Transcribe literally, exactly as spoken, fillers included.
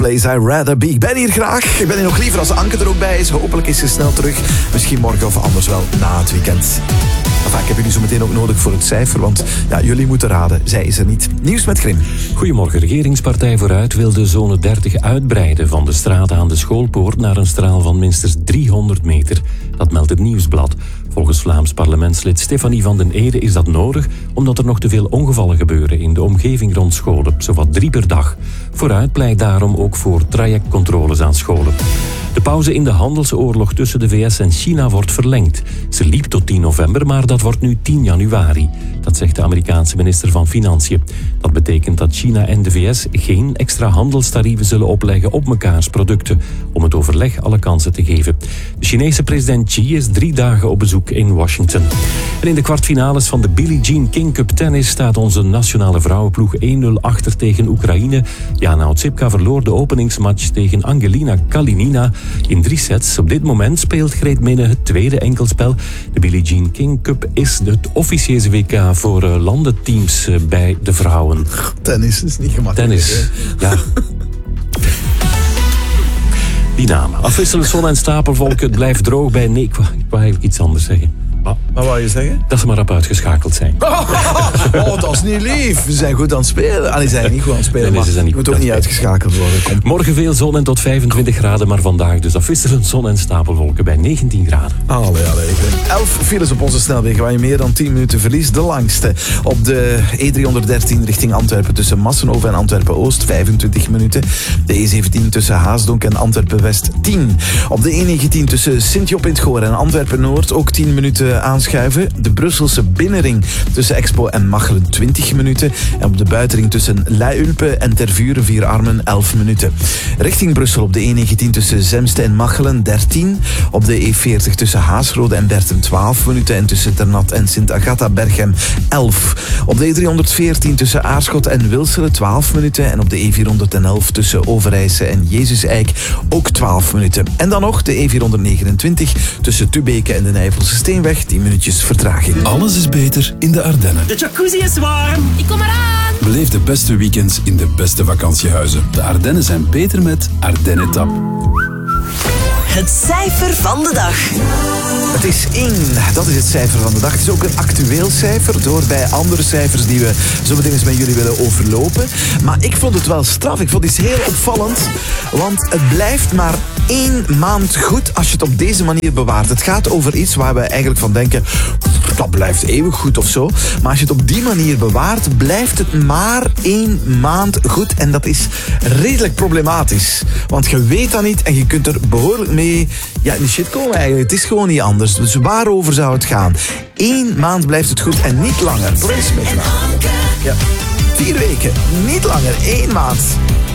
Place I Rather Be. Ik ben hier graag. Ik ben hier nog liever als Anke er ook bij is. Hopelijk is ze snel terug. Misschien morgen of anders wel na het weekend. Enfin, ik heb jullie zo meteen ook nodig voor het cijfer, want ja, jullie moeten raden. Zij is er niet. Nieuws met Grim. Goedemorgen. Regeringspartij Vooruit wil de zone dertig uitbreiden van de straat aan de Schoolpoort naar een straal van minstens driehonderd meter. Dat meldt het Nieuwsblad. Volgens Vlaams parlementslid Stefanie van den Ede is dat nodig omdat er nog te veel ongevallen gebeuren in de omgeving rond scholen, zowat drie per dag. Vooruit pleit daarom ook voor trajectcontroles aan scholen. De pauze in de handelsoorlog tussen de V S en China wordt verlengd. Ze liep tot tien november, maar dat wordt nu tien januari. Dat zegt de Amerikaanse minister van Financiën. Dat betekent dat China en de V S geen extra handelstarieven zullen opleggen op mekaars producten, om het overleg alle kansen te geven. De Chinese president Xi is drie dagen op bezoek in Washington. En in de kwartfinales van de Billie Jean King Cup tennis staat onze nationale vrouwenploeg één nul achter tegen Oekraïne. Jana Otsipka verloor de openingsmatch tegen Angelina Kalinina in drie sets. Op dit moment speelt Greet Minne het tweede enkelspel. De Billie Jean King Cup is het officieuze W K voor landenteams bij de vrouwen. Tennis is niet gemakkelijk. Tennis, hè? ja. Die namen. Afwisselend zon en stapelwolken. Het blijft droog bij... Nee, ik wou, ik wou even iets anders zeggen. Ah, wat wou je zeggen? Dat ze maar rap uitgeschakeld zijn. Oh, dat is niet lief. We zijn goed aan het spelen. Allee, zijn niet goed aan het spelen, Nee, nee, maar ze zijn niet je moet goed ook aan niet het uitgeschakeld worden. Kom. Morgen veel zon en tot vijfentwintig graden, maar vandaag dus afwisselend zon en stapelwolken bij negentien graden. Allee, allee. elf files op onze snelwegen waar je meer dan tien minuten verliest. De langste op de E driehonderddertien richting Antwerpen tussen Massenhoven en Antwerpen-Oost, vijfentwintig minuten. De E zeventien tussen Haasdonk en Antwerpen-West, tien. Op de E negentien tussen Sint-Job in het Goor en Antwerpen-Noord ook tien minuten aanschuiven. De Brusselse binnenring tussen Expo en Machelen, twintig minuten. En op de buitenring tussen Luilpe en Tervuren, Vierarmen, elf minuten. Richting Brussel op de E negentien tussen Zemste en Machelen, dertien. Op de E veertig tussen Haasrode en Berten, twaalf minuten. En tussen Ternat en Sint-Agatha-Berchem, elf. Op de E driehonderdveertien tussen Aarschot en Wilselen, twaalf minuten. En op de E vierhonderdelf tussen Overijse en Jezus-Eik, ook twaalf minuten. En dan nog de E vierhonderdnegenentwintig tussen Tubeke en de Nijvelse Steenweg, tien minuutjes vertraging. Alles is beter in de Ardennen. De jacuzzi is warm. Ik kom eraan. Beleef de beste weekends in de beste vakantiehuizen. De Ardennen zijn beter met Ardennen Tap. Het cijfer van de dag. Het is één, dat is het cijfer van de dag. Het is ook een actueel cijfer, het hoort bij andere cijfers die we zo meteen eens met jullie willen overlopen. Maar ik vond het wel straf, ik vond het heel opvallend, want het blijft maar één maand goed als je het op deze manier bewaart. Het gaat over iets waar we eigenlijk van denken, dat blijft eeuwig goed of zo. Maar als je het op die manier bewaart, blijft het maar één maand goed. En dat is redelijk problematisch. Want je weet dat niet en je kunt er behoorlijk mee ja, in de shit komen eigenlijk. Het is gewoon niet anders. Dus waarover zou het gaan? Eén maand blijft het goed en niet langer. Probeer eens mee te maken. Ja. Vier weken, niet langer, één maand.